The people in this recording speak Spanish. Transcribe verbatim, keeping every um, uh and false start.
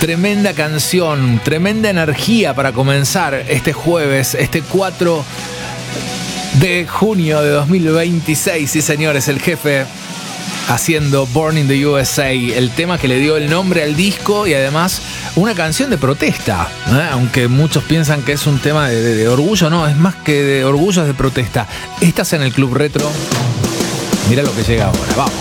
Tremenda canción, tremenda energía para comenzar este jueves, este cuatro de junio de dos mil veintiséis. Sí, señores, el Jefe haciendo Born in the U S A, el tema que le dio el nombre al disco y además una canción de protesta, ¿eh? Aunque muchos piensan que es un tema de, de, de orgullo, no, es más que de orgullo, es de protesta. Estás en el Club Retro, mira lo que llega ahora, vamos.